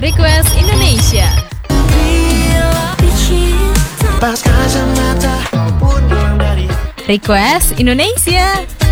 Request Indonesia. Request Indonesia.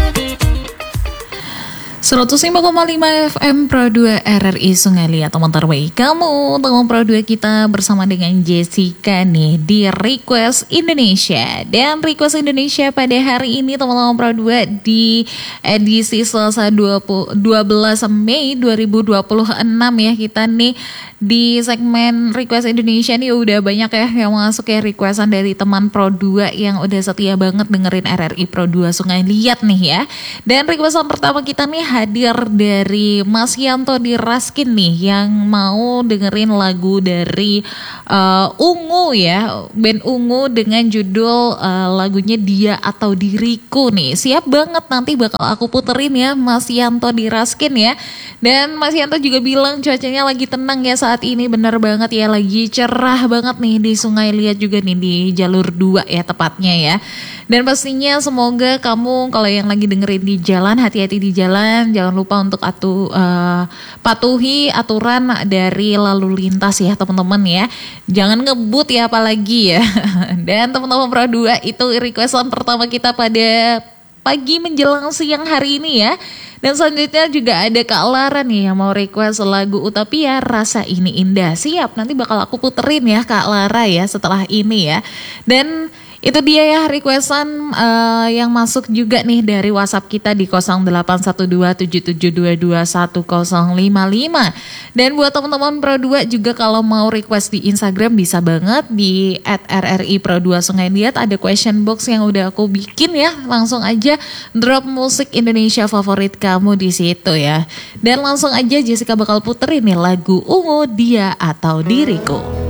105,5 FM Pro 2 RRI Sungai Liat. Teman terbaik kamu, teman Pro 2 kita bersama dengan Jessica nih di Request Indonesia. Dan Request Indonesia pada hari ini teman-teman Pro 2 di edisi Selasa 12 Mei 2026 ya. Kita nih di segmen Request Indonesia nih udah banyak ya yang masuk ya requestan dari teman Pro 2 yang udah setia banget dengerin RRI Pro 2 Sungai Liat nih ya. Dan requestan pertama kita nih hadir dari Mas Yanto di Raskin nih yang mau dengerin lagu dari Ungu ya, band Ungu dengan judul lagunya Dia atau Diriku nih. Siap banget, nanti bakal aku puterin ya Mas Yanto di Raskin ya. Dan Mas Yanto juga bilang cuacanya lagi tenang ya saat ini, bener banget ya, lagi cerah banget nih di Sungai Liat juga nih di jalur 2 ya tepatnya ya. Dan pastinya semoga kamu kalau yang lagi dengerin di jalan, hati-hati di jalan, jangan lupa untuk patuhi aturan dari lalu lintas ya teman-teman ya. Jangan ngebut ya apalagi ya. Dan teman-teman Pro 2 itu requestan pertama kita pada pagi menjelang siang hari ini ya. Dan selanjutnya juga ada Kak Lara nih yang mau request lagu Utopia Rasa Ini Indah. Siap, nanti bakal aku puterin ya Kak Lara ya setelah ini ya. Dan itu dia ya requestan yang masuk juga nih dari WhatsApp kita di 081277221055. Dan buat teman-teman Pro 2 juga kalau mau request di Instagram bisa banget di @rri Pro 2 Sungai Liat, ada question box yang udah aku bikin ya. Langsung aja drop musik Indonesia favorit kamu di situ ya. Dan langsung aja Jessica bakal puterin nih lagu Ungu Dia atau Diriku.